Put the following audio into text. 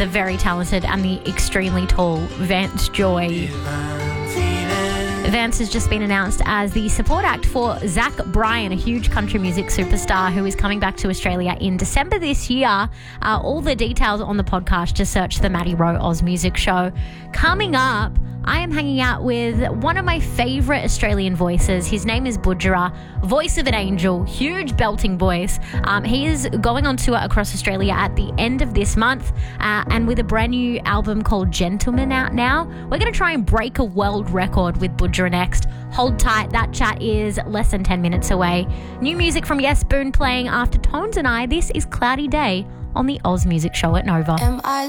the very talented and the extremely tall Vance Joy. Vance has just been announced as the support act for Zach Bryan, a huge country music superstar who is coming back to Australia in December this year. All the details on the podcast, just search the Maddie Rowe Oz Music Show. Coming up, I am hanging out with one of my favourite Australian voices. His name is Budjerah, voice of an angel, huge belting voice. He is going on tour across Australia at the end of this month and with a brand new album called Gentleman out now. We're going to try and break a world record with Budjerah next. Hold tight, that chat is less than 10 minutes away. New music from Yes Boone playing after Tones and I. This is Cloudy Day on the Oz Music Show at Nova. Am I